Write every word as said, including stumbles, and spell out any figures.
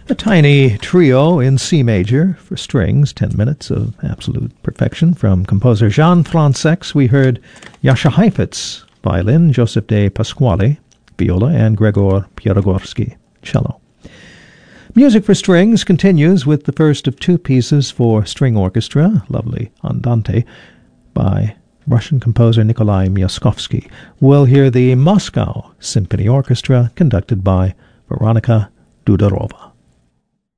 A tiny trio in C major for strings, ten minutes of absolute perfection. From composer Jan Fransex, we heard Jascha Heifetz, violin, Joseph de Pasquale, viola, and Gregor Pierogorsky, cello. Music for Strings continues with the first of two pieces for string orchestra, lovely Andante, by Russian composer Nikolai Myaskovsky. We'll hear the Moscow Symphony Orchestra, conducted by Veronika Dudorova.